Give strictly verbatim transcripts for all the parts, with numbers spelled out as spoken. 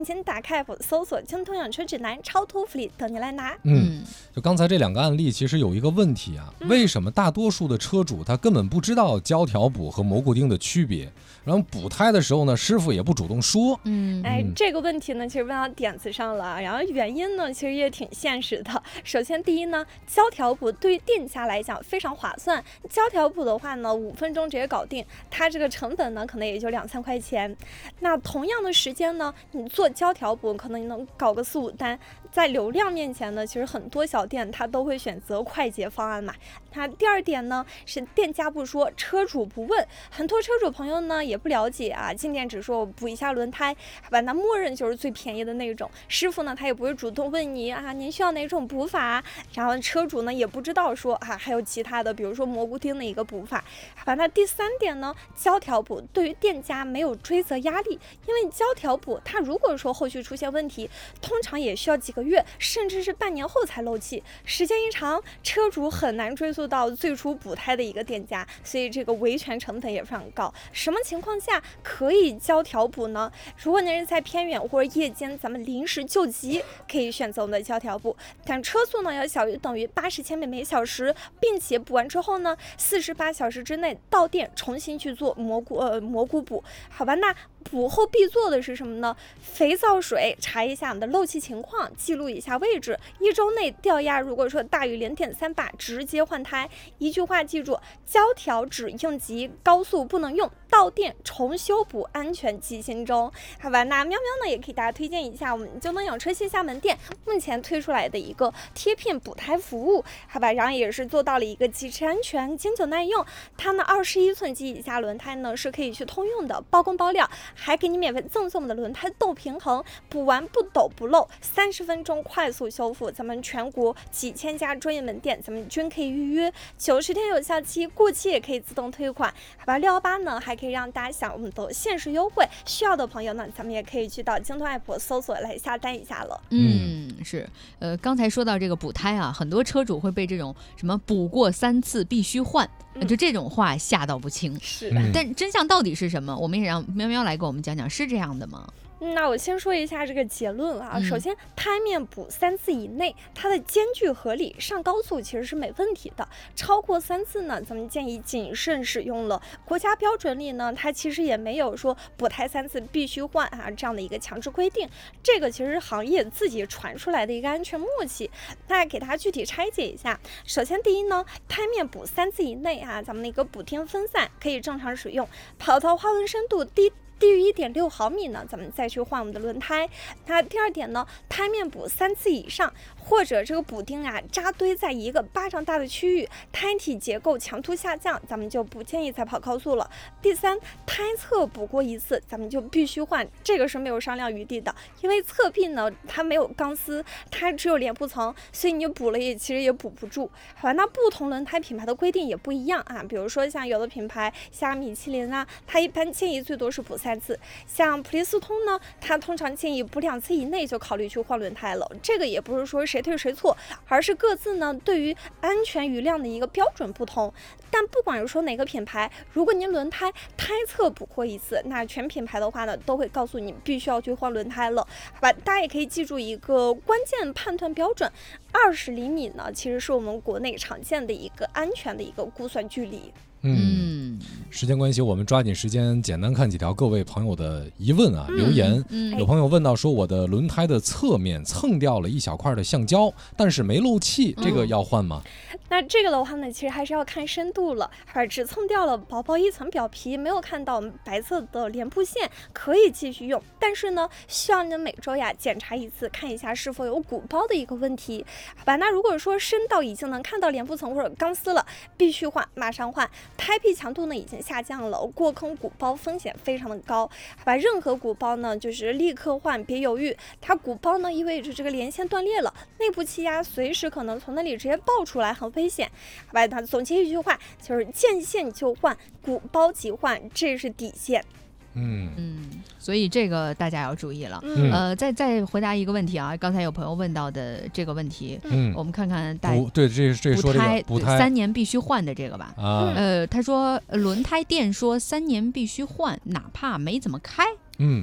请打开 app 搜索京东养车指南，超托福利等你来拿。 嗯，就刚才这两个案例其实有一个问题啊， 嗯、 为什么大多数的车主他根本不知道胶条补和蘑菇钉的区别，然后补胎的时候呢师傅也不主动说。 嗯，哎，这个问题呢其实问到点子上了，然后原因呢其实也挺现实的。首先第一呢，胶条补对于店家来讲非常划算，胶条补的话呢五分钟直接搞定，它这个成本呢可能也就两三块钱。那同样的时间呢，你做胶条补可能你能搞个四五单，在流量面前呢，其实很多小店它都会选择快捷方案嘛。那第二点呢，是店家不说，车主不问，很多车主朋友呢也不了解啊，进店只说我补一下轮胎，好吧，那默认就是最便宜的那种。师傅呢他也不会主动问你啊，您需要哪种补法，然后车主呢也不知道说啊还有其他的，比如说蘑菇钉的一个补法，好吧。那第三点呢，胶条补对于店家没有追责压力，因为胶条补它如果说后续出现问题，通常也需要几个月甚至是半年后才漏气，时间一长，车主很难追溯到最初补胎的一个店家，所以这个维权成本也非常高。什么情况下可以胶条补呢？如果您是在偏远或者夜间咱们临时救急，可以选择我们的胶条补，但车速呢要小于等于八十千米每小时，并且补完之后呢四十八小时之内到店重新去做蘑菇呃蘑菇补，好吧。那补后必做的是什么呢？肥皂水查一下我们的漏气情况，记录一下位置，一周内掉压如果说大于 零点三 把直接换胎。一句话记住，胶条只应急，高速不能用，到店重修补，安全记心中，好吧。那喵喵呢也给大家推荐一下我们京东养车线下门店目前推出来的一个贴片补胎服务，好吧，然后也是做到了一个极致安全经久耐用，它呢二十一寸及以下轮胎呢是可以去通用的，包工包料，还给你免费赠送我们的轮胎斗平衡，补完不抖不漏，三十分钟快速修复，咱们全国几千家专业门店咱们均可以预约，九十天有效期，过期也可以自动退款，好吧。六一八呢还可以让大家享我们的限时优惠，需要的朋友呢咱们也可以去到京东 app 搜索来下单一下了。 嗯，是，呃，刚才说到这个补胎啊，很多车主会被这种什么补过三次必须换，嗯、就这种话吓到不轻。 是， 但真相到底是什么？我们也让喵喵来给我们讲讲，是这样的吗？ 那我先说一下这个结论啊。 嗯、 首先，胎面补三次以内，它的间距合理，上高速其实是没问题的。超过三次呢，咱们建议谨慎使用了。国家标准里呢，它其实也没有说补胎三次必须换啊这样的一个强制规定。这个其实是行业自己传出来的一个安全默契。那给大家具体拆解一下。首先，第一呢，胎面补三次以内啊，咱们的一个补丁分散可以正常使用，跑到花纹深度低。低于 一点六毫米呢，咱们再去换我们的轮胎。那第二点呢，胎面补三次以上，或者这个补丁啊扎堆在一个巴掌大的区域，胎体结构强度下降，咱们就不建议再跑高速了。第三，胎侧补过一次，咱们就必须换，这个是没有商量余地的，因为侧壁呢它没有钢丝，它只有帘布层，所以你补了也其实也补不住。好吧，那不同轮胎品牌的规定也不一样啊，比如说像有的品牌像米其林啊，它一般建议最多是补三次，像普利司通呢，它通常建议补两次以内就考虑去换轮胎了。这个也不是说谁对谁错，而是各自呢对于安全余量的一个标准不同。但不管是说哪个品牌，如果您轮胎胎侧补过一次，那全品牌的话呢都会告诉你必须要去换轮胎了，好吧。大家也可以记住一个关键判断标准，二十厘米呢其实是我们国内常见的一个安全的一个估算距离。 嗯，时间关系，我们抓紧时间简单看几条各位朋友的疑问啊、嗯、留言、嗯、有朋友问到说，我的轮胎的侧面蹭掉了一小块的橡胶，但是没漏气，这个要换吗？ 嗯、那这个的话呢其实还是要看深度了，而只蹭掉了薄薄一层表皮，没有看到白色的连布线，可以继续用，但是呢需要您每周呀检查一次，看一下是否有鼓包的一个问题，好吧。那如果说深到已经能看到连布层或者钢丝了，必须换，马上换。胎壁强度呢已经下降了，过坑鼓包风险非常的高，好吧。任何鼓包呢就是立刻换，别犹豫。它鼓包呢意味着这个连线断裂了，内部气压随时可能从那里直接爆出来，很危险，好吧。那总结一句话就是见线就换，鼓包即换，这是底线。 嗯嗯，所以这个大家要注意了。 嗯、 呃，再再回答一个问题啊，刚才有朋友问到的这个问题，嗯，我们看看大补对这这说这个补胎三年必须换的这个吧。 啊， 呃，他说轮胎店说三年必须换，哪怕没怎么开。 嗯。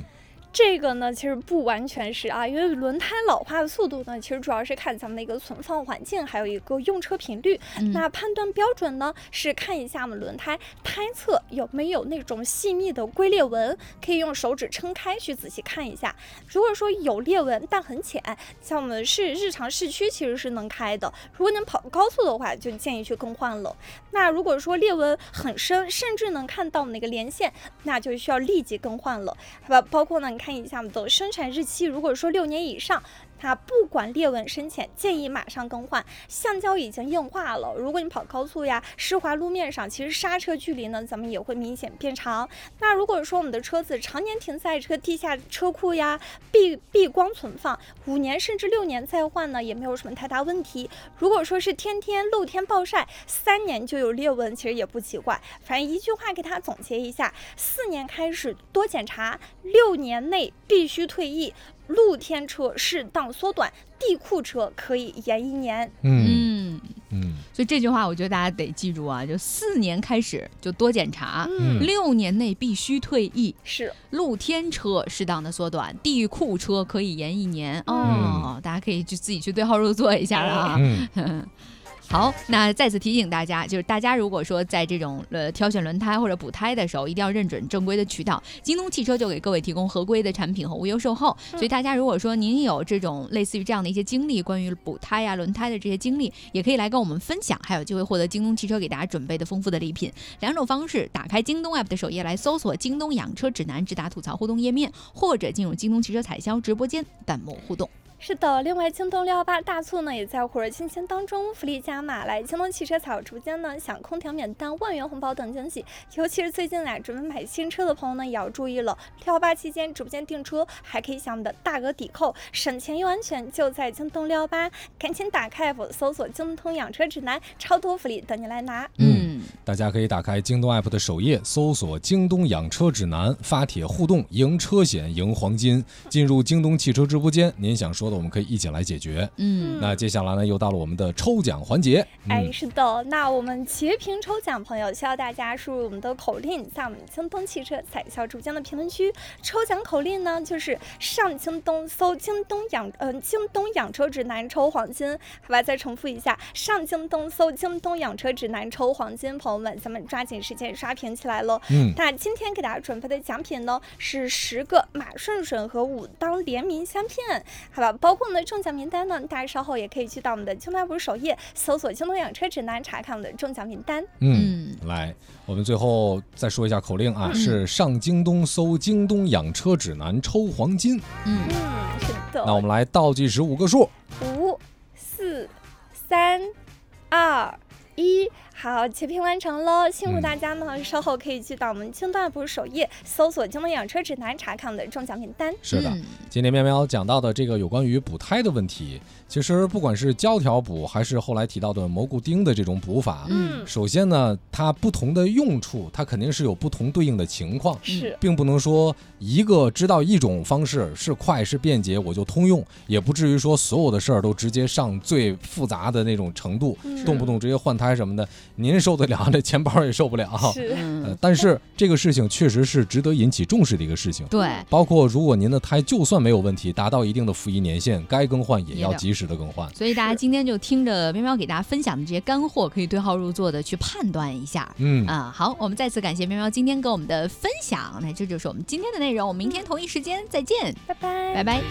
这个呢，其实不完全是啊，因为轮胎老化的速度呢，其实主要是看咱们的一个存放环境，还有一个用车频率。嗯、那判断标准呢，是看一下我们轮胎胎侧有没有那种细密的龟裂纹，可以用手指撑开去仔细看一下。如果说有裂纹但很浅，像我们是日常市区其实是能开的。如果您跑高速的话，就建议去更换了。那如果说裂纹很深，甚至能看到那个连线，那就需要立即更换了，好吧？包括呢，你看一下我们的生产日期，如果说六年以上，它不管裂纹深浅，建议马上更换。橡胶已经硬化了，如果你跑高速呀、湿滑路面上，其实刹车距离呢，咱们也会明显变长。那如果说我们的车子常年停在这个地下车库呀、闭闭光存放，五年甚至六年再换呢，也没有什么太大问题。如果说是天天露天暴晒，三年就有裂纹，其实也不奇怪。反正一句话给大家总结一下：四年开始多检查，六年内必须退役。露天车适当缩短，地库车可以延一年。 嗯嗯，所以这句话我觉得大家得记住啊，就四年开始就多检查，嗯、六年内必须退役， 是露天车适当的缩短，地库车可以延一年。嗯、哦，大家可以去自己去对号入座一下了啊。嗯好，那再次提醒大家，就是大家如果说在这种呃挑选轮胎或者补胎的时候，一定要认准正规的渠道。京东汽车就给各位提供合规的产品和无忧售后，所以大家如果说您有这种类似于这样的一些经历，关于补胎呀、轮胎的这些经历，也可以来跟我们分享，还有机会获得京东汽车给大家准备的丰富的礼品。两种方式：打开京东 A P P 的首页来搜索京东养车指南，直达吐槽互动页面，或者进入京东汽车彩销直播间弹幕互动。 是的，另外京东六一八大促呢也在火热进行当中，福利加码，来京东汽车彩直播间呢享空调免单、万元红包等惊喜。尤其是最近来准备买新车的朋友呢也要注意了，六一八期间直播间订车还可以享我们的大额抵扣，省钱又安全，就在京东六一八，赶紧打开 A P P 搜索京东养车指南，超多福利等你来拿。 嗯，大家可以打开京东 A P P 的首页，搜索京东养车指南，发帖互动，赢车险，赢黄金。进入京东汽车直播间，您想说的我们可以一起来解决。嗯，那接下来呢，又到了我们的抽奖环节。 嗯、哎，是的，那我们截屏抽奖朋友需要大家输入我们的口令，在我们京东汽车彩销直播间的评论区。抽奖口令呢，就是上京东搜京东养嗯、呃、京东养车指南抽黄金，好吧？再重复一下，上京东搜京东养车指南抽黄金，朋友们，咱们抓紧时间刷屏起来了。嗯，那今天给大家准备的奖品呢是十个马顺顺和武当联名香片，好吧？包括呢。中奖名单呢，大家稍后也可以去到我们的京东 A P P 首页搜索京东养车指南，查看我们的中奖名单。 嗯，来，我们最后再说一下口令啊，嗯、是上京东搜京东养车指南抽黄金。 嗯，是的。 那我们来倒计时五个数， 五、四、三、二、一。好，截屏完成了，辛苦大家呢、嗯、稍后可以去到我们京东 A P P 首页搜索京东养车指南，查看我们的中奖名单。 是的、嗯、今天喵喵讲到的这个有关于补胎的问题，其实不管是胶条补还是后来提到的蘑菇钉的这种补法，嗯，首先呢它不同的用处它肯定是有不同对应的情况， 是并不能说一个知道一种方式是快是便捷我就通用，也不至于说所有的事儿都直接上最复杂的那种程度、嗯、动不动直接换胎什么的您受得了，这钱包也受不了。 是、 呃，但是这个事情确实是值得引起重视的一个事情。 对， 包括如果您的胎就算没有问题，达到一定的服役年限，该更换也要及时的更换。 所以大家今天就听着喵喵给大家分享的这些干货，可以对号入座的去判断一下。嗯啊，好，我们再次感谢喵喵今天跟我们的分享。那这就是我们今天的内容，我们明天同一时间再见， 拜拜， 拜拜。